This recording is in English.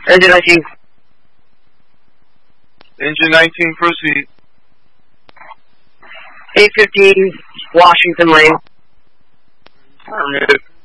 Engine 19. Engine 19, proceed. 815 Washington Lane. Affirmative.